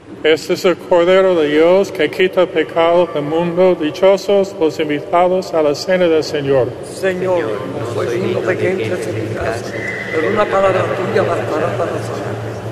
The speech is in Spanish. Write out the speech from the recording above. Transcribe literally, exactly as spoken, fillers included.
Este es el Cordero de Dios que quita el pecado del mundo. Dichosos los invitados a la cena del Señor. Señor, no soy digno de que entres en mi casa, pero una palabra tuya bastará para sanar.